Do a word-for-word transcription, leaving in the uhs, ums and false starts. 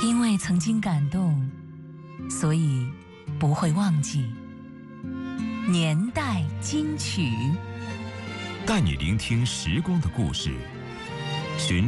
因为曾经感动，所以不会忘记。年代金曲， 带你聆听时光的故事，寻